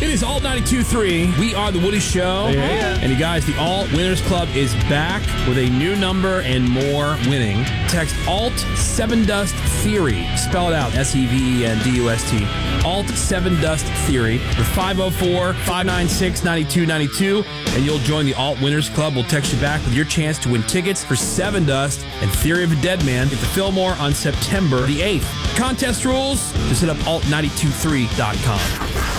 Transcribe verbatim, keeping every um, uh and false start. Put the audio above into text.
is Alt ninety-two point three. We are The Woody Show. Yeah. And you guys, the Alt Winners Club is back with a new number and more winning. Text Alt seven Dust Theory. Spell it out. S E V E N D U S T. Alt seven Dust Theory with five oh four, five nine six, nine two nine two. And you'll join the Alt Winners Club. We'll text you back with your chance to win tickets for Seven Dust and Theory of a Dead Man at the Fillmore on September the eighth. Contest rules, just hit up alt nine two three dot com.